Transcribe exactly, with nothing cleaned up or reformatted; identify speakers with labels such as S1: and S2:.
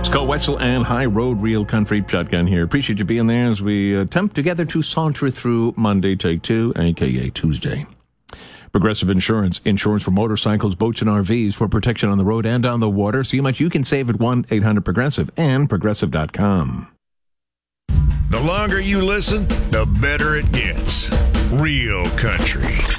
S1: Scott Wetzel and High Road Real Country Shotgun here. Appreciate you being there as we attempt together to saunter through Monday, take two, a k a. Tuesday. Progressive Insurance. Insurance for motorcycles, boats, and R Vs for protection on the road and on the water. See how much you can save at one eight hundred progressive and progressive dot com.
S2: The longer you listen, the better it gets. Real country.